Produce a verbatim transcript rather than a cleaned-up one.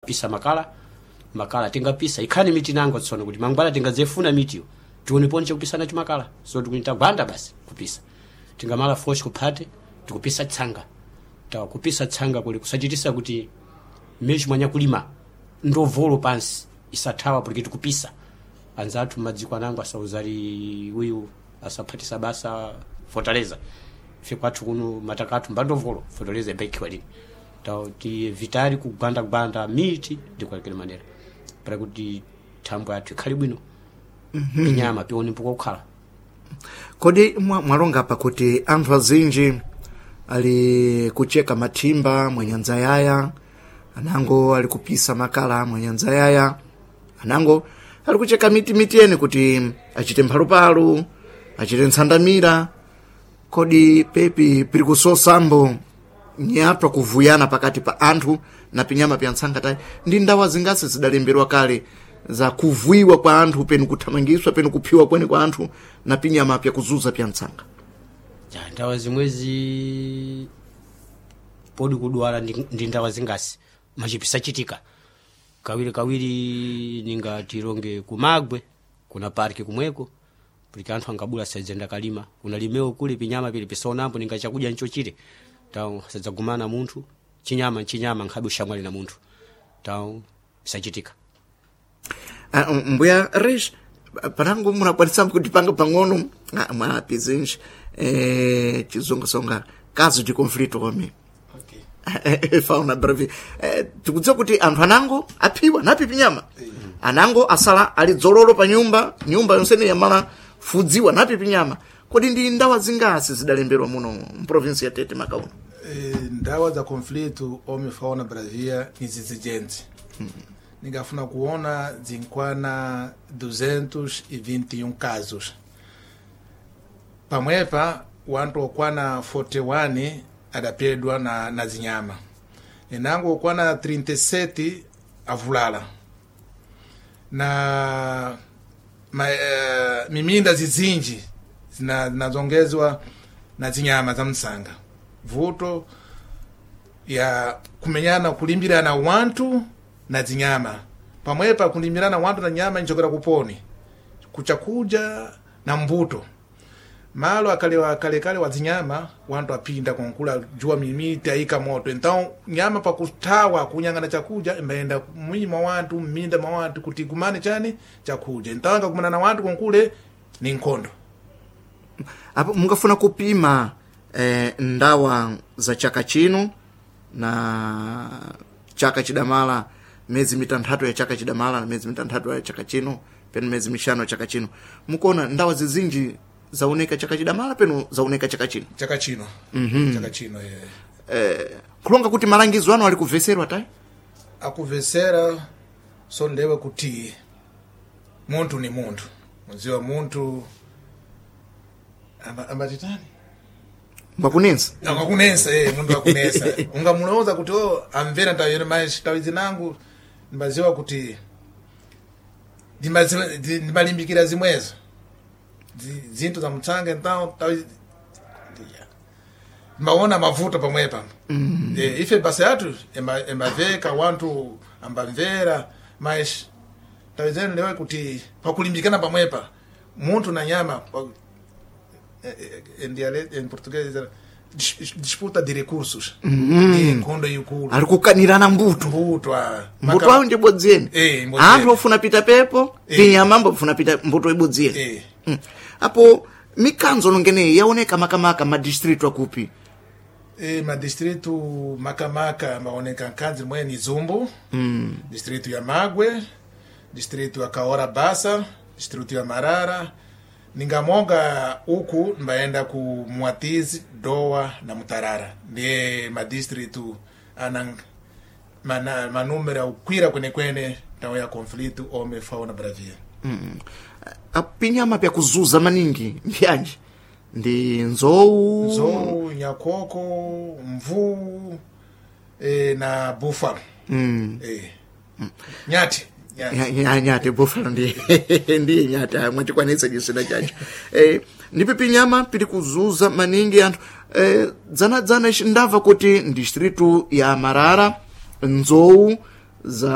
pisa makala makala tingapisa ikhani miti nango tsono kuti mangwala tingazefuna mitiyo tione ponche kupisa na chimakala so tikuita gwanda basi kupisa tingamala foshi kuphate tikupisa tsanga tawa kupisa tsanga kuli kusachitisa kuti mechi mwanya kulima ndovolo pansi isathawa porque tikupisa anzatu madziko anango asauzali uyu asaphatisa basa fortaleza ife kwathu kuno matakatu mbandovolo fortaleza ibekiwa lini tawa ti vitali kugwanda gwanda miti ndikwalekele manera para kuti thambo yathu ikhali bwino mm-hmm. Inyama pioni mpuko kukhala kodi mwalonga pa kuti anthu azinji ali kucheka mathimba mwenyanza yaya anango ali kupisa makala mwenyanza yaya anango ali kucheka miti miti ene kuti achite mphalupalu achite ntsandamira kodi pepi pili kusosambo nyatwa kuvuyana pakati pa anthu na pinyama pya ntsanga tayi ndi ndawa zingasi zidalemberwa kale za kuvuiwa kwa anthu penu kuthamangiswa penu kuphiwa kwene kwa anthu na pinyama pya kuzuza pya ntsanga ja ndawa zimwezi podi kudwala ndi ndawa zingasi machipisa chitika kawiri kawiri ninga tironge kumagwe kuna parki kumweko porque anthu angabula sajenda kalima kuna limeo kule pinyama pili pisonampo ninga chakudya ncho chile tawo sadzagumana munthu chinyama chinyama nkhabe ushamwali na munthu tawo bisachitika uh, mbuya Reis panango munakwanisa kuti panga pang'ono mwapi zinji eh chizonga-songa kazo de conflito kome okay fauna brevi eh tikudziwa kuti anthu anango aphiwa napi pinyama mm-hmm. Anango asala ali dzololo pa nyumba nyumba yonsene yamala fudziwa napi pinyama kodi ndi ndawa zingasi zidalemberwa muno mprovinsi ya Tete Makauno eh ndawa za conflito ome fauna bravia nizizigente mm-hmm. Ningafuna kuona zinkwana duzentos e vinte e um casos. Pamwepa wantu okwana forty one adapedwa na na zinyama. Enango okwana trinta e sete avulala. Na ma, uh, miminda zizinji zina zinazongezwa na zinyama za msanga. Vuto ya kumenyana kulimbirana wantu na zinyama pamwepa kulimirana wantu na nyama njokera kuponi kuchakuja na mbuto malo akale wa kale kale wa zinyama wantu apinda konkula jua mimiti aika moto então nyama pa kutawa kunyangana chakuja imbaenda mwima wantu minda ma wantu kutigumane chani chakuja então ngakumana na wantu konkule ni nkondo apo mungafuna kupima eh, ndawa za chaka chino na chaka chidamala mezi mitantatu ya chaka chidamala na mezi mitantatu ya chaka chino penu mezi mishano ya chaka chino mukona ndawa zizinji zaoneka chaka chidamala penu zaoneka chaka chino chaka chino mm-hmm. Chaka chino yeah. eh kulonga kuti malangizo ano ali kuveserwa tai akuvesera so lewe kuti muntu ni muntu mziwa muntu amba amba titani mbakunensa ngakunensa eh muntu akunensa ungamuloza kuti oh amvera tayere mais tawizi nangu mbaziwa kuti ndimalimbikira zimwezo zinto za mchanga então tawizi maona mavuta pamwepa mm. E, ife basi atu emba embaveka wantu ambamvera mas tawizeni lewe kuti pakulimbikana pamwepa muntu na nyama em em português disputa de recursos mm. kondo yukulu ali kukanirana mbuto mbuto a mbuto awo ndi bodzeni eh anthu ofuna pita pepo pinyama mbo ofuna pita mbuto ibodzeni eh mm. Apo mikanzo nongene yaoneka makamaka ma district akupi eh ma district makamaka maoneka kanzi mwe ni Zumbu mm. district ya Magwe district ya Kaora Basa district ya Marara ningamonga huku mbaenda ku Mwatizi Doa na Mutarara ndiye ma district anang mana manumera ukwira kwene kwene tawo ya conflict ome fauna bravia mm. Apinyama pya kuzuza maningi mbyanji ndi nzou nzou nyakoko mvu e, na buffalo mm. e. mm. nyati nyati nyati buffalo ndi ndi nyati mwachikwanisa chisina chacho eh ndipi pinyama pili kuzuza maningi anthu eh dzana dzana ndava kuti district ya Marara nzou za